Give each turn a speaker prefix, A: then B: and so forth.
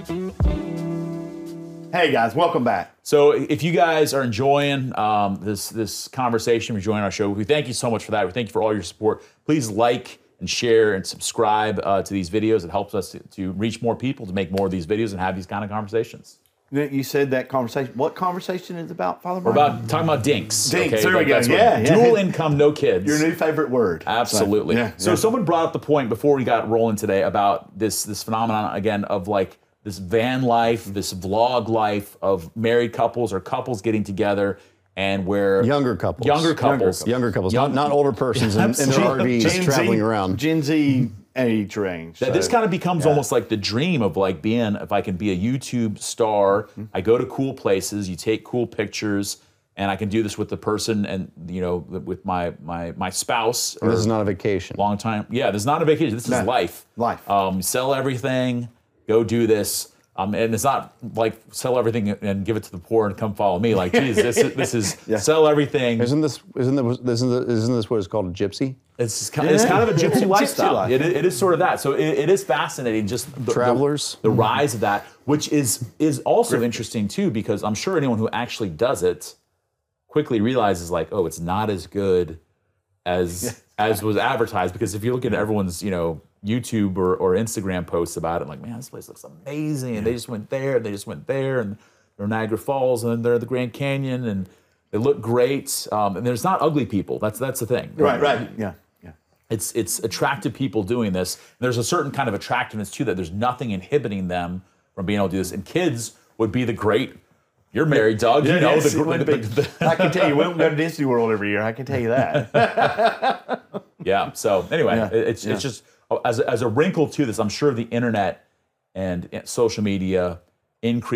A: Hey guys, welcome back.
B: So if you guys are enjoying this conversation, enjoying our show, we thank you so much for that. We thank you for all your support. Please like and share and subscribe to these videos. It helps us to reach more people, to make more of these videos and have these kind of conversations.
A: You said that conversation. What conversation is about, Father
B: We're
A: Brian?
B: talking about dinks.
A: Dinks, there we go.
B: That's what-
A: Yeah.
B: Dual income, no kids.
A: Your new favorite word.
B: Absolutely. So someone brought up the point before we got rolling today about this phenomenon again of like this van life, this vlog life of married couples or couples getting together and where
C: Younger couples. Not older persons in their RVs traveling around.
A: Gen Z age range.
B: That this kind of becomes almost like the dream of like being, if I can be a YouTube star, I go to cool places, you take cool pictures, and I can do this with the person and, you know, with my spouse.
C: This is not a vacation.
B: Long time. Yeah, this is not a vacation. This is life.
A: Life.
B: Sell everything, go do this. And it's not like sell everything and give it to the poor and come follow me. Like, geez, this is sell everything.
C: Isn't this what is called a gypsy?
B: It's kind of a gypsy lifestyle. It is sort of that. So it is fascinating, just
C: Travelers.
B: the rise of that, which is also interesting too, because I'm sure anyone who actually does it quickly realizes like, oh, it's not as good as was advertised. Because if you look at everyone's, you know, YouTube or Instagram posts about it, like, man, this place looks amazing, and they just went there, and they just went there, and they're Niagara Falls, and then they're the Grand Canyon, and they look great. And there's not ugly people. That's the thing.
A: Right. Yeah.
B: It's attractive people doing this. There's a certain kind of attractiveness to that. There's nothing inhibiting them from being able to do this. And kids would be the great. You're married, Doug. You know
A: I can tell you, we don't go to Disney World every year. I can tell you that.
B: Yeah. So anyway, it's just as a wrinkle to this. I'm sure the internet and social media increase